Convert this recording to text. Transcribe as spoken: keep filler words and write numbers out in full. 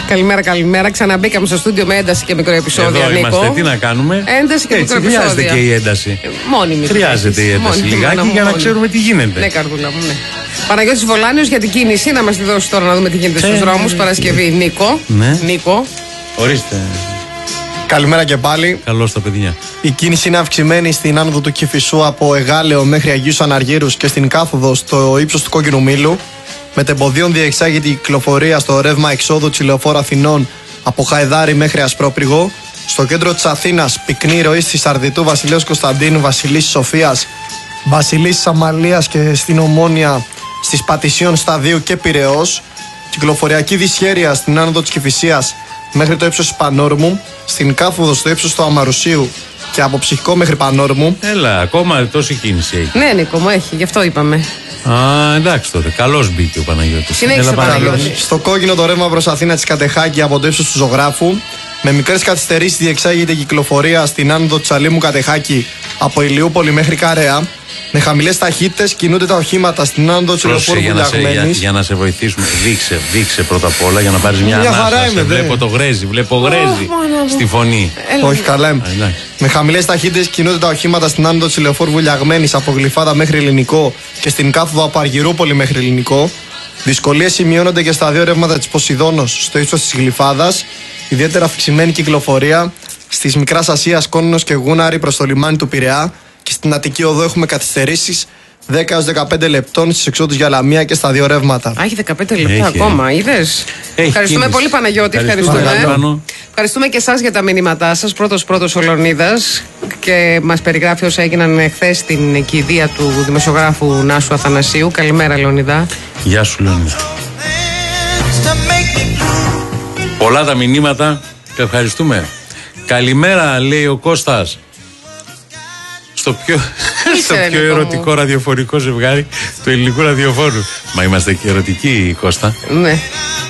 Καλημέρα, καλημέρα. Ξαναμπήκαμε στο στούντιο με ένταση και μικροεπισόδια. Εδώ Νίκο. Είμαστε, τι να κάνουμε. Ένταση και έτσι, μικροεπισόδια. χρειάζεται και η ένταση. Ε, μόνιμη. Χρειάζεται η ένταση μόνιμη, λιγάκι μόνιμη, για να μόνιμη. ξέρουμε τι γίνεται. Ναι, καρδούλα μου, ναι. Παναγιώτης Βολάνιος για την κίνηση, να μας τη δώσει τώρα να δούμε τι γίνεται στους δρόμους. Παρασκευή, Νίκο. Ναι. Νίκο. Ορίστε. Καλημέρα και πάλι. Καλώς τα παιδιά. Η κίνηση είναι αυξημένη στην άνοδο του Κηφισού από Εγάλεο μέχρι Αγίους Αναργύρους και στην κάθοδο στο ύψος του Κόκκινου Μήλου. Μετεμποδίων διεξάγεται η κυκλοφορία στο ρεύμα εξόδου της Λεωφόρου Αθηνών από Χαϊδάρη μέχρι Ασπρόπριγο. Στο κέντρο της Αθήνας, πυκνή ροή στη Σαρδιτού, Βασιλέως Κωνσταντίνου, Βασιλίσσης Σοφίας, Βασιλίσσης Αμαλίας και στην Ομόνια στις Πατησίων Σταδίου και Πειραιώς. Κυκλοφοριακή δυσχέρεια στην άνοδο της Κηφισίας μέχρι το ύψος της Πανόρμου, στην κάθοδο στο ύψος του Αμαρουσίου και από Ψυχικό μέχρι Πανόρμου. Έλα, ακόμα τόση κίνηση έχει. Ναι, Νίκο μου, έχει, γι' αυτό είπαμε. Α, εντάξει τότε. Καλώς μπήκε ο Παναγιώτης. Συνέχισε, Έλα, Παναγιώτη. Στο κόκκινο το ρεύμα προς Αθήνα της Κατεχάκη από το ύψος του Ζωγράφου. Με μικρές καθυστερήσεις διεξάγεται η κυκλοφορία στην άνοδο της Αλήμου Κατεχάκη από Ηλιούπολη μέχρι Καρέα. Με χαμηλές ταχύτητες κινούνται τα οχήματα στην άνοδο της Λεωφόρου για, να σε, για, Βουλιαγμένης. για να σε βοηθήσουμε, δείξε, δείξε πρώτα απ' όλα για να πάρεις μια Μια χαρά ανάσα. είμαι, Σε δε. βλέπω το γρέζι, βλέπω γρέζι στη φωνή. Έλα, Όχι, καλά είμαι. Α, εντάξει. Με χαμηλές ταχύτητες κινούνται τα οχήματα στην άνοδο της Λεωφόρου Βουλιαγμένης από Γλυφάδα μέχρι Ελληνικό και στην κάθοδο από Αργυρούπολη μέχρι Ελληνικό. Δυσκολίες σημειώνονται και στα δύο ρεύματα της Ποσειδώνος στο ύψος της Γλυφάδας. Ιδιαίτερα αυξημένη κυκλοφορία στις Μικράς Ασίας, Κόνινος και Γούναρη προς το λιμάνι του Πειραιά. Και στην Αττική Οδό έχουμε καθυστερήσεις δέκα έως δεκαπέντε λεπτών στις εξόδους για Λαμία και στα δύο ρεύματα. Α, έχει δεκαπέντε λεπτά Έχει, ακόμα, είδες. Έχει Ευχαριστούμε κίνηση. πολύ, Παναγιώτη. Ευχαριστούμε, Ευχαριστούμε. Πάνο. Ευχαριστούμε και εσάς για τα μηνύματά σας. Πρώτος πρώτος ο Λεωνίδας και μας περιγράφει όσα έγιναν χθες στην κηδεία του δημοσιογράφου Νάσου Αθανασίου. Καλημέρα, Λεωνίδα. Γεια σου, Λεωνίδα. Πολλά τα μηνύματα και ευχαριστούμε. Καλημέρα, λέει ο Κώστας. Στο πιο, στο Είσαι, πιο Νίκο μου. ερωτικό ραδιοφωνικό ζευγάρι του ελληνικού ραδιοφόρου. Μα είμαστε και ερωτικοί, Κώστα. Ναι.